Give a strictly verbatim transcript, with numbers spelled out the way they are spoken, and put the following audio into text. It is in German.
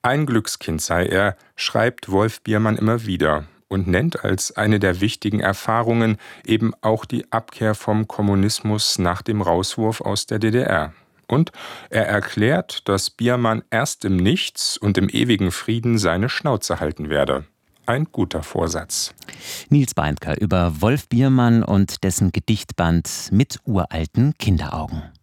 Ein Glückskind sei er, schreibt Wolf Biermann immer wieder und nennt als eine der wichtigen Erfahrungen eben auch die Abkehr vom Kommunismus nach dem Rauswurf aus der D D R. Und er erklärt, dass Biermann erst im Nichts und im ewigen Frieden seine Schnauze halten werde. Ein guter Vorsatz. Nils Beindker über Wolf Biermann und dessen Gedichtband Mit uralten Kinderaugen.